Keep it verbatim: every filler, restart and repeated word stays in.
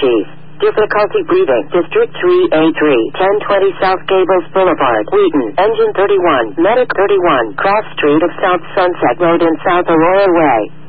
allergies. Difficulty breathing. District three A three, ten twenty South Gables Boulevard, Wheaton. Engine thirty-one, Medic thirty-one, Cross Street of South Sunset Road in South Aurora Way.